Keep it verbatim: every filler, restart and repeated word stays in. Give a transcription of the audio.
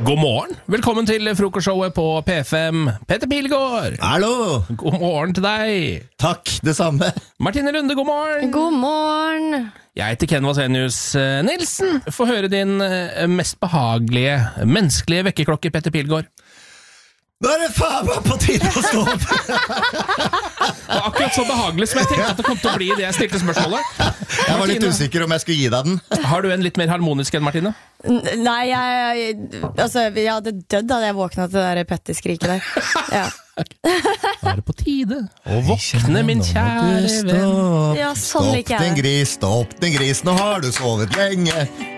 God morgen, velkommen til frokostshowet på P fem. Petter Pilgaard. Hallo. God morgen til deg. Takk, det samme. Martine Lunde, god morgen. God morgen. Jeg heter Ken Vasenius Nilsen. Få høre din mest behagelige, menneskelige vekkerklokke, Petter Pilgaard. Nå er det faen meg på tide å stå opp. Og akkurat så behagelig som jeg tenkte at det kom til å bli det jeg stilte spørsmålet. Jeg var litt usikker om jeg skulle gi deg den. Har du en litt mer harmonisk enn Martine? N- Nei, jeg, altså, jeg hadde dødd da jeg våkna til det der Petter-skriket der. Ja. Da er det på tide å våkne, min kjære venn. Ja, sånn Stopp liker jeg din det. gris, stopp din gris, nå har du sovet lenge.